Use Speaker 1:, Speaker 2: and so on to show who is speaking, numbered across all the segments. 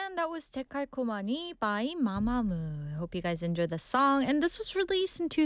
Speaker 1: And that was Tekalkomani by Mamamoo. Hope you guys enjoyed the song. And this was released in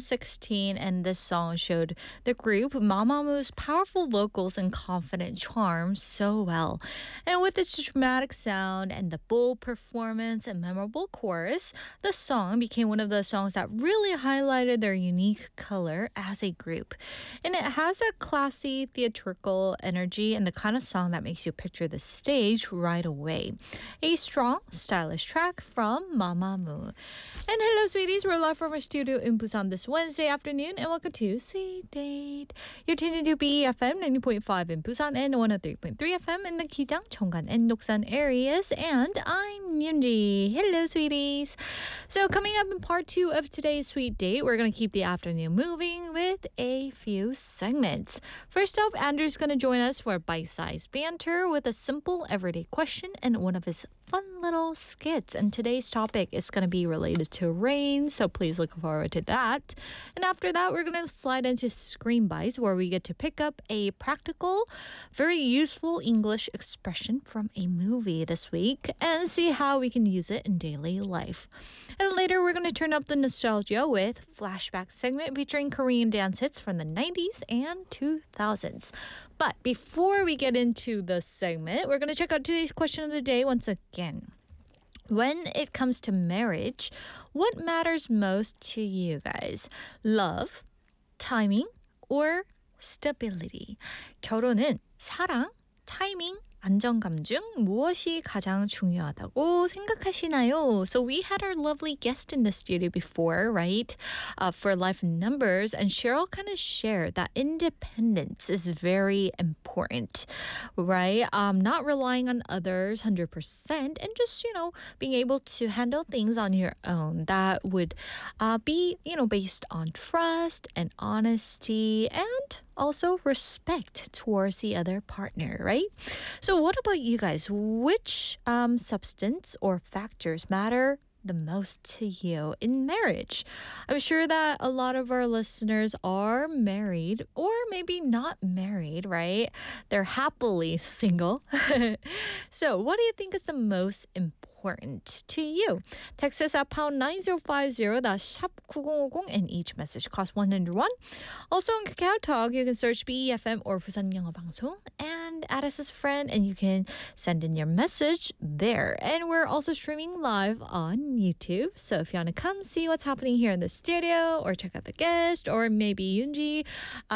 Speaker 1: 2016, and this song showed the group Mamamoo's powerful vocals and confident charm so well. And with its dramatic sound and the bold performance and memorable chorus, the song became one of the songs that really highlighted their unique color as a group. And it has a classy, theatrical energy and the kind of song that makes you picture the stage right away. A strong, stylish track from Mamamoo. And hello, sweeties. We're live from our studio in Busan this Wednesday afternoon, and welcome to Sweet Date. You're tuned into BEFM 90.5 in Busan and 103.3 FM in the Kijang, Cheonggan, and Doksan areas. And I'm Yoonji. Hello, sweeties. So coming up in part 2 of today's Sweet Date, we're going to keep the afternoon moving with a few segments. First up, Andrew's going to join us for bite-sized banter with a simple everyday question and one of his fun little skits. And today's topic is going to be related to rain, so please look forward to that. And after that, we're going to slide into Screen Bites, where we get to pick up a practical, very useful English expression from a movie this week and see how we can use it in daily life. And later, we're going to turn up the nostalgia with Flashback segment featuring Korean dance hits from the 90s and 2000s. But before we get into the segment, we're going to check out today's question of the day once again. When it comes to marriage, what matters most to you guys? Love, timing, or stability? 결혼은 사랑, 타이밍, 안정감 중 무엇이 가장 중요하다고 생각하시나요? So we had our lovely guest in the studio before, right? For Life in Numbers, and Cheryl kind of shared that independence is very important, right? Not relying on others 100% and just, being able to handle things on your own. That would be, based on trust and honesty and also respect towards the other partner, right? So what about you guys? Which substance or factors matter the most to you in marriage? I'm sure that a lot of our listeners are married or maybe not married, right? They're happily single. So what do you think is the most important to you? Text us at pound 9050, that's shop 9050, and each message costs 101. Also on Kakao Talk, you can search BEFM or Busan Yeongo Bangson and add us as a friend, and you can send in your message there. And we're also streaming live on YouTube, so if you want to come see what's happening here in the studio or check out the guest or maybe Yoonji